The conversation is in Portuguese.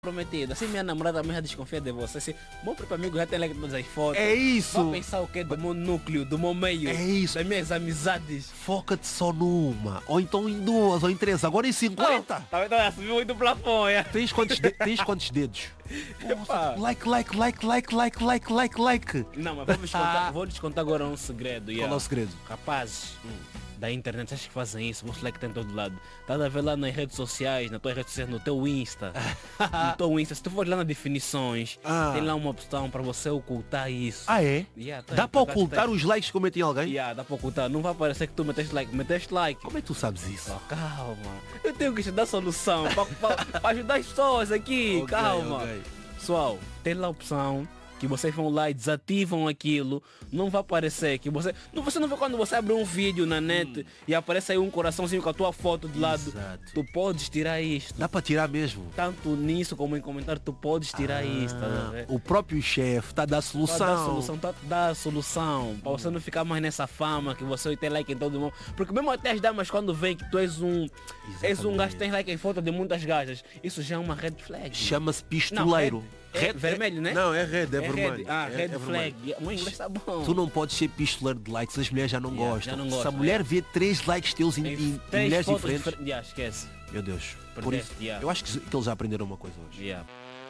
prometido. Assim minha namorada mesmo já desconfia de você. Assim, bom para amigo já tem like todas as fotos. É isso. Vai pensar o quê? Do meu núcleo, do meu meio. É isso. Das minhas amizades. Foca-te só numa. Ou então em duas, ou em três. Agora em 50. Tá, subiu muito o plafond, é. Tens quantos dedos? Epá. Like. Não, mas vou descontar agora um segredo. Qual Yeah. é o segredo? Rapazes da internet, achas que fazem isso? Você like tem em todo lado. Estás a ver lá nas redes sociais, nas tuas redes sociais, no teu Insta. No teu Insta, se tu for lá nas definições, tem lá uma opção para você ocultar isso. Ah, é? Yeah, Dá para ocultar os likes que cometem alguém? Yeah, dá para ocultar. Não vai parecer que tu meteste like. Como é que tu sabes isso? Oh, calma. Eu tenho que te dar solução para ajudar as pessoas aqui. Ok, Calma. ok. Pessoal, tem lá a opção que vocês vão lá e desativam aquilo. Não vai aparecer que você não vê quando você abre um vídeo na net e aparece aí um coraçãozinho com a tua foto de lado. Exato. Tu podes tirar isto. Dá para tirar mesmo. Tanto nisso como em comentário, tu podes tirar isto. Tá a ver? O próprio chefe está a dar solução. Tá a dar a solução. Para você não ficar mais nessa fama que você tem like em todo mundo. Porque mesmo até as damas quando veem que tu és um gajo que tem like em foto de muitas gajas, isso já é uma red flag. Chama-se pistoleiro. É vermelho, né? Não, é red, é É vermelho. red. Ah, red vermelho. flag. O meu inglês tá bom. Tu não podes ser pistoleiro de likes, as mulheres já não Yeah, gostam. já não Se a gostam, mulher vê 3 likes teus em Tem mulheres fotos diferentes, Yeah, esquece. meu Deus. Por Perdeste, isso, yeah. eu acho que eles já aprenderam uma coisa hoje. Yeah.